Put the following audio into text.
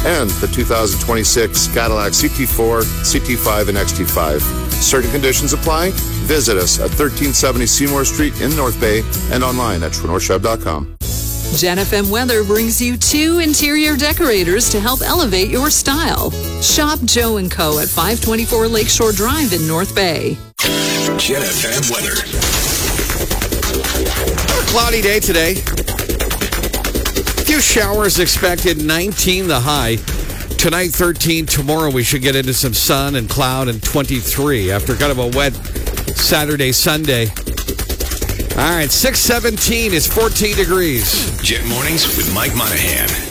and the 2026 Cadillac CT4, CT5, and XT5. Certain conditions apply. Visit us at 1370 Seymour Street in North Bay and online at TrenorChevy.com. Gen FM Weather brings you 2 interior decorators to help elevate your style. Shop Joe & Co. at 524 Lakeshore Drive in North Bay. Gen FM weather. A cloudy day today. A few showers expected, 19 the high. Tonight, 13. Tomorrow, we should get into some sun and cloud and 23 after kind of a wet Saturday, Sunday. All right, 6:17 is 14 degrees. Jet Mornings with Mike Monahan.